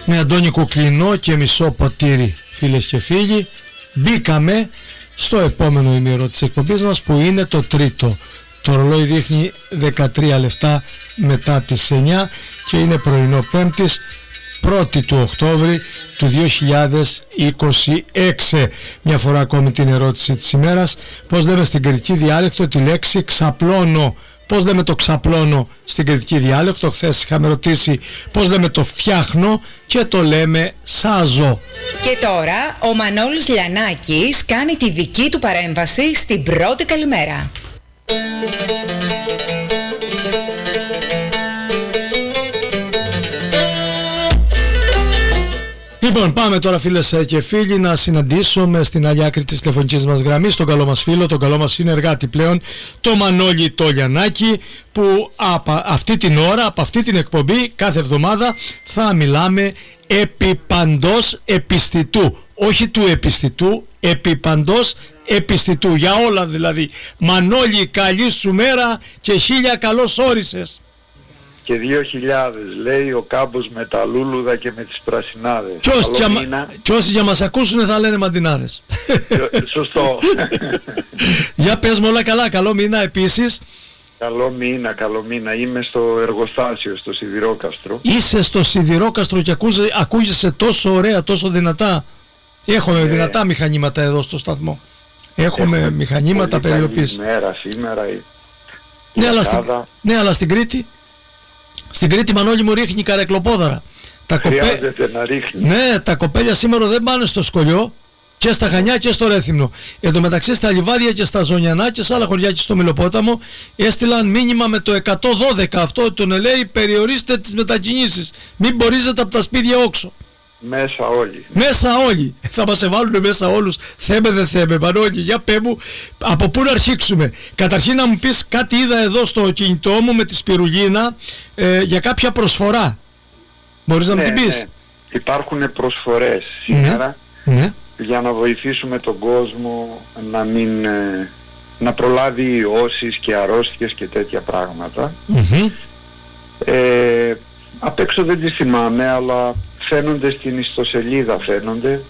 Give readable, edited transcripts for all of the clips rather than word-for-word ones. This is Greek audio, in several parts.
με Αντώνη Κουκλινό και μισό ποτήρι, φίλες και φίλοι, μπήκαμε στο επόμενο ημίρο της εκπομπής μας, που είναι το τρίτο. Το ρολόι δείχνει 13 λεπτά μετά τις 9 και είναι πρωινό Πέμπτης, 1η του Οκτώβρη του 2026. Μια φορά ακόμη την ερώτηση της ημέρας: πώς λέμε στην κρητική διάλεκτο τη λέξη ξαπλώνω? Πώς λέμε το ξαπλώνω στην κρητική διάλεκτο? Χθες είχαμε ρωτήσει πώς λέμε το φτιάχνω και το λέμε σάζω. Και τώρα ο Μανώλης Λιανάκης κάνει τη δική του παρέμβαση στην πρώτη καλημέρα. Λοιπόν, πάμε τώρα, φίλες και φίλοι, να συναντήσουμε στην άλλη άκρη της τηλεφωνικής μας γραμμής τον καλό μας φίλο, τον καλό μας συνεργάτη πλέον, το Μανώλη το Λιανάκη, που από αυτή την ώρα, από αυτή την εκπομπή, κάθε εβδομάδα θα μιλάμε επί παντός επιστητού. Όχι του επιστητού, επί παντός επιστητού. Για όλα δηλαδή. Μανώλη, καλή σου μέρα και 1000 καλώς όρισες. Και 2000 λέει ο κάμπος με τα λούλουδα και με τις πρασινάδες. Και όσοι για μας ακούσουν θα λένε μαντινάδες. Σωστό. Για πες μου όλα καλά, καλό μήνα επίσης. Καλό μήνα. Είμαι στο εργοστάσιο, στο Σιδηρόκαστρο. Είσαι στο Σιδηρόκαστρο και ακούγεσαι τόσο ωραία, τόσο δυνατά. Έχουμε δυνατά μηχανήματα εδώ στο σταθμό. Έχουμε μηχανήματα περιοποίησης. Μέρα σήμερα. Ναι, αλλά στην Κρήτη. Στην Κρήτη, Μανώλη μου, ρίχνει καρεκλοπόδαρα. Χρειάζεται να ρίχνει. Ναι, τα κοπέλια σήμερα δεν πάνε στο Σκολιό και στα Χανιά και στο Ρέθυμνο. Εν τω μεταξύ στα Λιβάδια και στα Ζωνιανά και σε άλλα χωριά και στο Μηλοπόταμο έστειλαν μήνυμα με το 112. Αυτό τον λέει: περιορίστε τις μετακινήσεις. Μην μπορίζετε από τα σπίτια όξω. Μέσα όλοι. Θα μας εβάλουν μέσα όλους. Θέμε δεν θέμε. Μανώλη, για πέ μου, από πού να αρχίξουμε? Καταρχήν να μου πεις, κάτι είδα εδώ στο κινητό μου με τη σπιρουλίνα για κάποια προσφορά. Μπορείς να μου την πεις? Ναι. Υπάρχουν προσφορές σήμερα, για να βοηθήσουμε τον κόσμο να μην να προλάβει ιώσεις και αρρώστιες και τέτοια πράγματα. Απ' έξω δεν τις θυμάμαι, αλλά φαίνονται στην ιστοσελίδα, φαίνονται.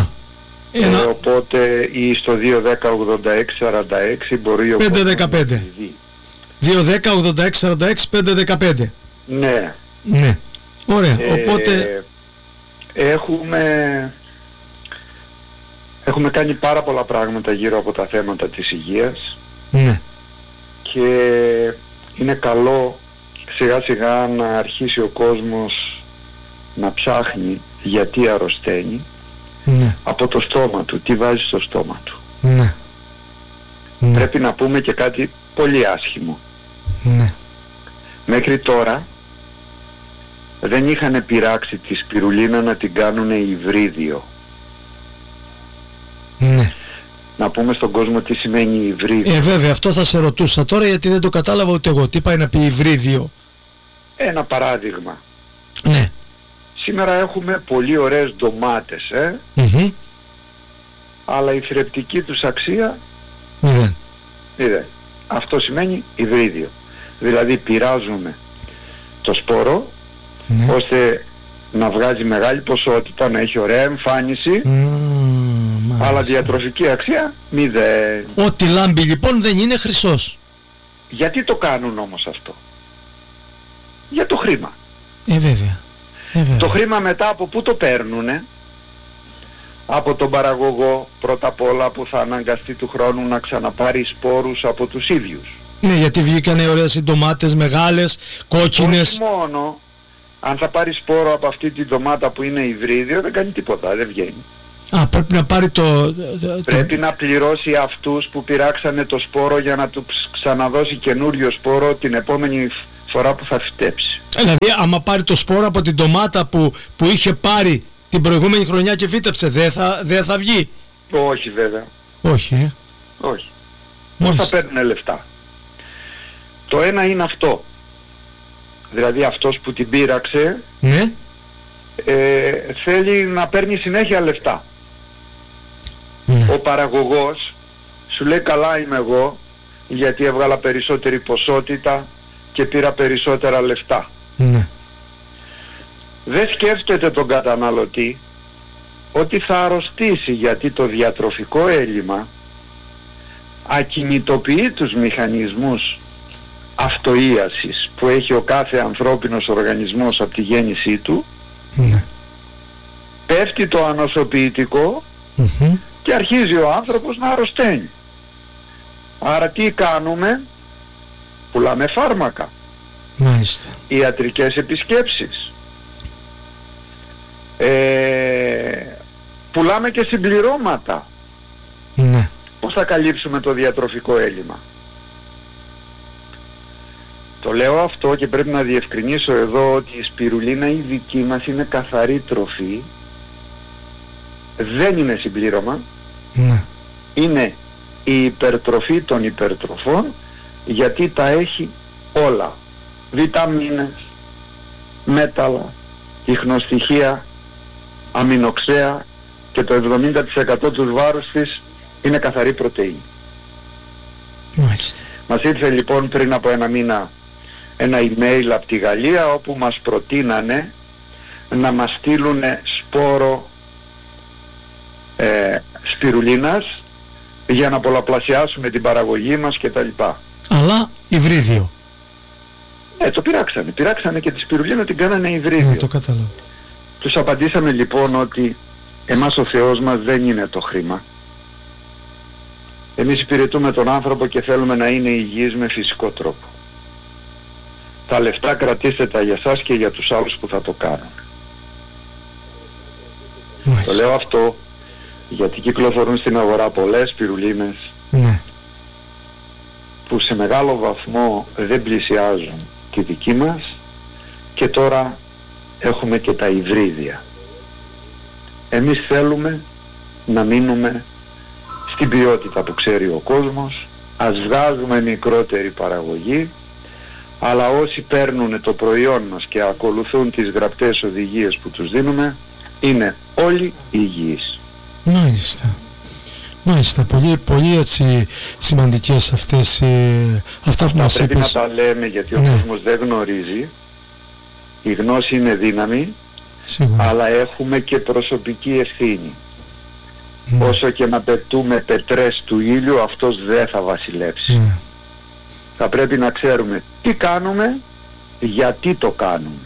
Οπότε ή στο 210-86-46 μπορεί ο 515. 210-86-46 515. Ναι. Ωραία. Οπότε έχουμε κάνει πάρα πολλά πράγματα γύρω από τα θέματα της υγείας. Ναι. Και είναι καλό σιγά σιγά να αρχίσει ο κόσμος να ψάχνει γιατί αρρωσταίνει. Ναι. Από το στόμα του, τι βάζει στο στόμα του. Ναι. Πρέπει να πούμε και κάτι πολύ άσχημο. Ναι. Μέχρι τώρα δεν είχαν πειράξει τη σπιρουλίνα να την κάνουν υβρίδιο. Ναι. Να πούμε στον κόσμο τι σημαίνει υβρίδιο. Βέβαια, αυτό θα σε ρωτούσα τώρα, γιατί δεν το κατάλαβα ούτε εγώ. Τι πάει να πει υβρίδιο? Ένα παράδειγμα. Ναι. Σήμερα έχουμε πολύ ωραίες ντομάτες, αλλά η θρεπτική τους αξία 0. Αυτό σημαίνει υβρίδιο. Δηλαδή πειράζουμε το σπόρο, ώστε να βγάζει μεγάλη ποσότητα, να έχει ωραία εμφάνιση, αλλά διατροφική αξία 0. Ό,τι λάμπει λοιπόν δεν είναι χρυσός. Γιατί το κάνουν όμως αυτό? Για το χρήμα. Βέβαια. Το χρήμα μετά από πού το παίρνουνε? Από τον παραγωγό πρώτα απ' όλα, που θα αναγκαστεί του χρόνου να ξαναπάρει σπόρους από τους ίδιους. Ναι, γιατί βγήκανε ωραίες οι ντομάτες, μεγάλες, κόκκινες. Όχι μόνο, αν θα πάρει σπόρο από αυτή την ντομάτα που είναι υβρίδιο, δεν κάνει τίποτα, δεν βγαίνει. Πρέπει να πάρει Πρέπει να πληρώσει αυτούς που πειράξανε το σπόρο για να του ξαναδώσει καινούριο σπόρο την επόμενη φορά που θα φυτέψει. Δηλαδή άμα πάρει το σπόρο από την ντομάτα που είχε πάρει την προηγούμενη χρονιά και φύτεψε, δεν θα βγει? Όχι βέβαια. Όχι. Πώς θα παίρνουν λεφτά? Το ένα είναι αυτό. Δηλαδή αυτός που την πείραξε θέλει να παίρνει συνέχεια λεφτά. Ο παραγωγός σου λέει καλά είμαι εγώ γιατί έβγαλα περισσότερη ποσότητα και πήρα περισσότερα λεφτά. δεν σκέφτεται τον καταναλωτή ότι θα αρρωστήσει, γιατί το διατροφικό έλλειμμα ακινητοποιεί τους μηχανισμούς αυτοΐασης που έχει ο κάθε ανθρώπινος οργανισμός από τη γέννησή του. Πέφτει το ανοσοποιητικό και αρχίζει ο άνθρωπος να αρρωσταίνει. Άρα τι κάνουμε? Πουλάμε φάρμακα, μάλιστα, ιατρικές επισκέψεις, πουλάμε και συμπληρώματα. Ναι. Πώς θα καλύψουμε το διατροφικό έλλειμμα? Το λέω αυτό και πρέπει να διευκρινίσω εδώ ότι η σπιρουλίνα η δική μας είναι καθαρή τροφή, δεν είναι συμπλήρωμα. Ναι. Είναι η υπερτροφή των υπερτροφών, γιατί τα έχει όλα. Βιταμίνες, μέταλλα, ιχνοστοιχεία, αμινοξέα, και το 70% του βάρους της είναι καθαρή πρωτεΐνη. Μάλιστα. Μας ήρθε λοιπόν πριν από ένα μήνα ένα email από τη Γαλλία, όπου μας προτείνανε να μας στείλουν σπόρο σπιρουλίνας για να πολλαπλασιάσουμε την παραγωγή μας κτλ. Αλλά υβρίδιο. Το πειράξανε και τη σπιρουλίνα την κάνανε υβρίδιο. Το κατάλαβα. Τους απαντήσαμε λοιπόν ότι εμάς ο Θεός μας δεν είναι το χρήμα. Εμείς υπηρετούμε τον άνθρωπο και θέλουμε να είναι υγιής με φυσικό τρόπο. Τα λεφτά κρατήστε τα για σας και για τους άλλους που θα το κάνουν. Το λέω αυτό γιατί κυκλοφορούν στην αγορά πολλές σπιρουλίνες, ναι, που σε μεγάλο βαθμό δεν πλησιάζουν τη δική μας, και τώρα έχουμε και τα υβρίδια. Εμείς θέλουμε να μείνουμε στην ποιότητα που ξέρει ο κόσμος, ας βγάζουμε μικρότερη παραγωγή, αλλά όσοι παίρνουν το προϊόν μας και ακολουθούν τις γραπτές οδηγίες που τους δίνουμε, είναι όλοι υγιείς. Μάλιστα. Μάλιστα, πολύ έτσι σημαντικές αυτές αυτά που μας πρέπει είπες. Να τα λέμε, γιατί ο κόσμος δεν γνωρίζει. Η γνώση είναι δύναμη, σίγουρα, αλλά έχουμε και προσωπική ευθύνη. Όσο και να πετούμε πετρές του ήλιου, αυτός δεν θα βασιλεύσει. Θα πρέπει να ξέρουμε τι κάνουμε, γιατί το κάνουμε.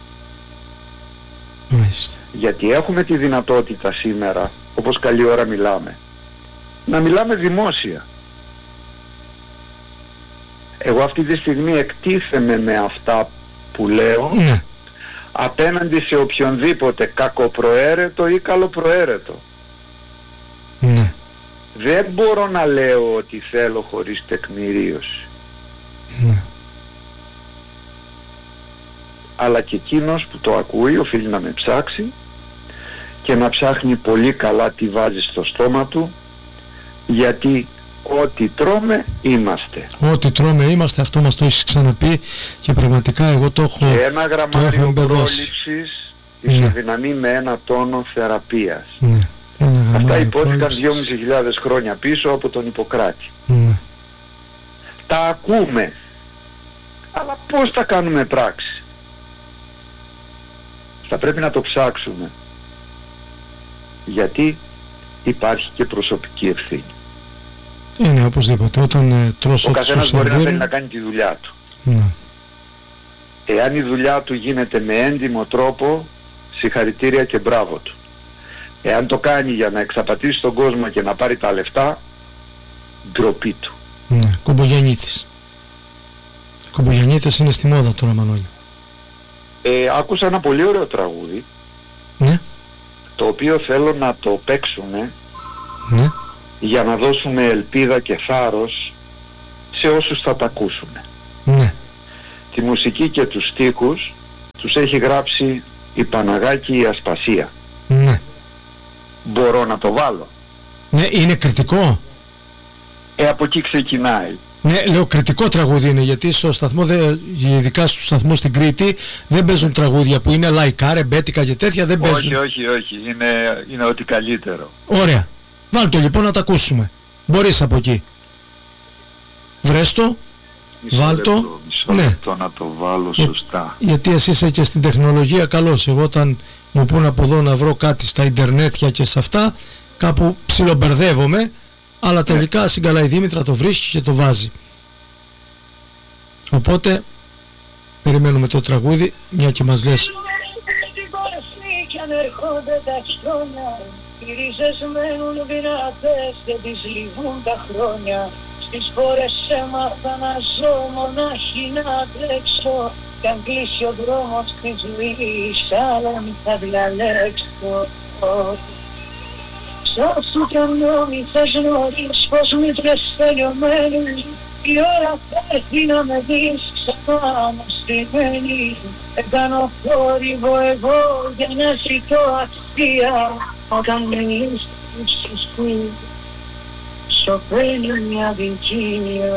Μάλιστα. Γιατί έχουμε τη δυνατότητα σήμερα, όπως καλή ώρα μιλάμε, να μιλάμε δημόσια. Εγώ αυτή τη στιγμή εκτίθεμαι με αυτά που λέω, απέναντι σε οποιονδήποτε κακοπροαίρετο ή καλοπροαίρετο. Δεν μπορώ να λέω ότι θέλω χωρίς τεκμηρίωση. Αλλά και εκείνος που το ακούει οφείλει να με ψάξει και να ψάχνει πολύ καλά τι βάζει στο στόμα του, γιατί ό,τι τρώμε είμαστε. Ό,τι τρώμε είμαστε, αυτό μας το έχεις ξαναπεί και πραγματικά εγώ το έχω εμπεδώσει. Και ένα γραμμάριο πρόληψης ισοδυναμεί με ένα τόνο θεραπείας. Αυτά υπόθηκαν 2.500 χρόνια πίσω από τον Ιπποκράτη. Τα ακούμε, αλλά πώς τα κάνουμε πράξη? Θα πρέπει να το ψάξουμε, γιατί υπάρχει και προσωπική ευθύνη. Είναι οπωσδήποτε, όταν τρως ο καθένας μπορεί να θέλει να κάνει τη δουλειά του. Εάν η δουλειά του γίνεται με έντιμο τρόπο, συγχαρητήρια και μπράβο του. Εάν το κάνει για να εξαπατήσει τον κόσμο και να πάρει τα λεφτά, ντροπή του. Κομπογιαννίτης. Κομπογιαννίτες είναι στη μόδα τώρα, Μανώλη. Άκουσα ένα πολύ ωραίο τραγούδι, το οποίο θέλω να το παίξουμε, για να δώσουμε ελπίδα και θάρρος σε όσους θα τα ακούσουν. Τη μουσική και τους στίχους τους έχει γράψει η Παναγάκη η Ασπασία. Μπορώ να το βάλω? Είναι κριτικό. Από εκεί ξεκινάει. Λέω κριτικό τραγούδι είναι, γιατί στο σταθμό, ειδικά στο σταθμό στην Κρήτη, δεν παίζουν τραγούδια που είναι λαϊκά, ρεμπέτικα και τέτοια, δεν παίζουν. Όχι, είναι ό,τι καλύτερο. Ωραία. Βάλ' το λοιπόν να τα ακούσουμε. Μπορείς από εκεί. Βρες το, βάλ' το. μισό Ναι. λεπτό να το βάλω σωστά. Γιατί εσύ είσαι και στην τεχνολογία καλός. Εγώ όταν μου πούν από εδώ να βρω κάτι στα ιντερνέτια και σε αυτά, κάπου ψιλομπερδεύομαι, αλλά τελικά συγκαλά η Δήμητρα το βρίσκει και το βάζει. Οπότε περιμένουμε το τραγούδι, μια και μας λες. Κι αν έρχονται τα χιόνια, οι ρίζες μένουν δυνατές και τις λυγούν τα χρόνια. Στις χώρες έμαθα να ζω, μονάχη να αντέξω, κι αν κλείσει ο δρόμος της ζωής, άλλον θα διαλέξω. Ψάξου κι αν νόμιζες νωρίς, πως μήτρες τελειωμένους, η ώρα θα έρθει να με δεις ξανά μαστημένη. Κάνω θόρυβο εγώ για να ζητώ αστεία, όταν μιλείς στο σπίτι, σωπαίνει μια δικία.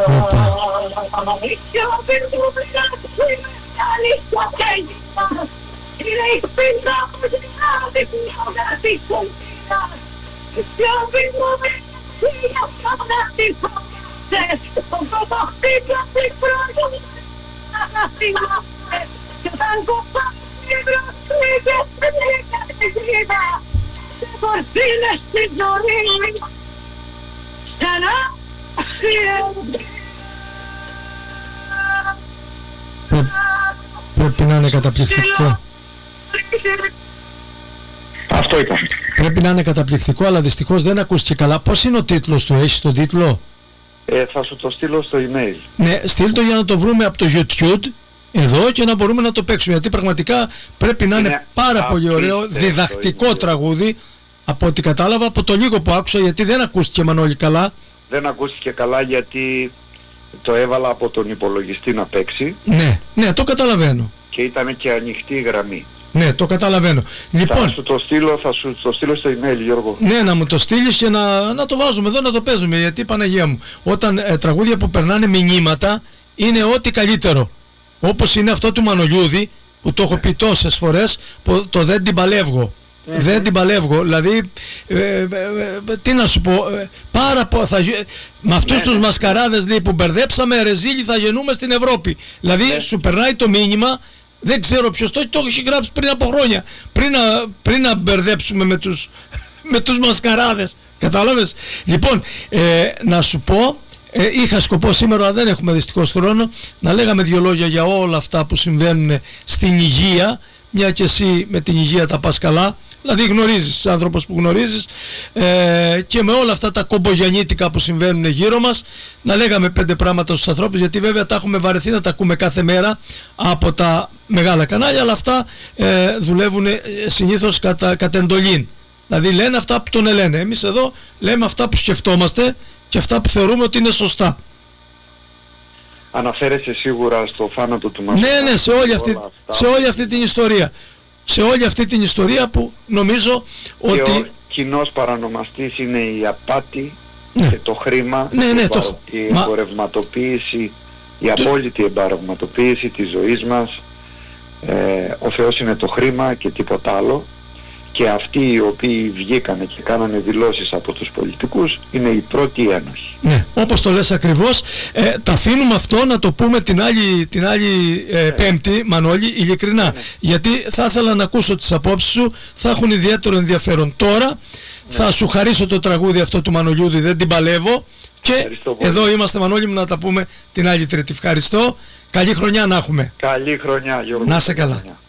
Πρέπει να είναι καταπληκτικό. Αυτό ήταν. Πρέπει να είναι καταπληκτικό, αλλά δυστυχώς δεν ακούστηκε καλά. Πώς είναι ο τίτλος του, έχεις τον τίτλο? Θα σου το στείλω στο email. Ναι, στείλ το για να το βρούμε από το YouTube εδώ και να μπορούμε να το παίξουμε, γιατί πραγματικά πρέπει να είναι πάρα πολύ ωραίο, διδακτικό τραγούδι, από ό,τι κατάλαβα, από το λίγο που άκουσα, γιατί δεν ακούστηκε, Μανώλη, καλά. Δεν ακούστηκε καλά γιατί το έβαλα από τον υπολογιστή να παίξει. Ναι, ναι, το καταλαβαίνω. Και ήταν και ανοιχτή η γραμμή. Ναι, το καταλαβαίνω. Λοιπόν, θα σου το στείλω στο email, Γιώργο. Ναι, να μου το στείλεις και να το βάζουμε εδώ, να το παίζουμε, γιατί Παναγία μου, όταν τραγούδια που περνάνε μηνύματα είναι ό,τι καλύτερο. Όπως είναι αυτό του Μανολιούδη, που το έχω πει τόσες φορές, το δεν την παλεύγω. Δεν την παλεύγω, δηλαδή, τι να σου πω, με αυτούς τους μασκαράδες, λέει, που μπερδέψαμε, ρεζίλι θα γεννούμε στην Ευρώπη. Δηλαδή σου περνάει το μήνυμα, δεν ξέρω ποιος το έχει γράψει πριν από χρόνια, πριν να μπερδέψουμε με τους μασκαράδες, κατάλαβες. Λοιπόν, να σου πω, είχα σκοπό σήμερα, δεν έχουμε δυστυχώς χρόνο, να λέγαμε δύο λόγια για όλα αυτά που συμβαίνουν στην υγεία, μια και εσύ με την υγεία τα πας καλά, δηλαδή γνωρίζεις, άνθρωπος που γνωρίζεις, και με όλα αυτά τα κομπογιαννίτικα που συμβαίνουν γύρω μας, να λέγαμε 5 πράγματα στους ανθρώπους, γιατί βέβαια τα έχουμε βαρεθεί να τα ακούμε κάθε μέρα από τα μεγάλα κανάλια, αλλά αυτά δουλεύουν συνήθως κατά εντολήν. Δηλαδή λένε αυτά που τον λένε. Εμείς εδώ λέμε αυτά που σκεφτόμαστε και αυτά που θεωρούμε ότι είναι σωστά. Αναφέρεσαι σίγουρα στο θάνατο του Μασούρα. Ναι, σε όλη αυτή την ιστορία. Σε όλη αυτή την ιστορία που νομίζω ότι... Και ο κοινός παρανομαστής είναι η απάτη, και το χρήμα, η εμπορευματοποίηση, η απόλυτη εμπορευματοποίηση της ζωής μας. Ο Θεός είναι το χρήμα και τίποτα άλλο. Και αυτοί οι οποίοι βγήκανε και κάνανε δηλώσεις από τους πολιτικούς είναι η πρώτη ένοχη. Ναι, όπως το λες ακριβώς. Τα αφήνουμε αυτό να το πούμε την άλλη Πέμπτη, Μανώλη, ειλικρινά. Γιατί θα ήθελα να ακούσω τις απόψεις σου, θα έχουν ιδιαίτερο ενδιαφέρον. Τώρα θα σου χαρίσω το τραγούδι αυτό του Μανολιούδη, δεν την παλεύω. Και εδώ είμαστε, Μανώλη μου, να τα πούμε την άλλη Τρίτη. Ευχαριστώ. Καλή χρονιά να έχουμε. Καλή χρονιά, Γιώργο. Να είσαι καλά.